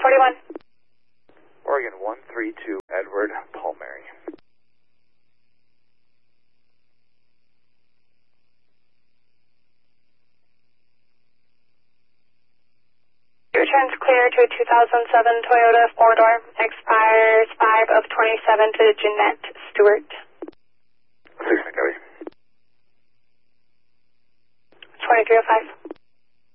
41. Oregon 132, Edward, Palmieri. Your turn's clear to 2007 Toyota 4-door. Expires 5 of 27 to Jeanette Stewart. 6 Copy. 2305.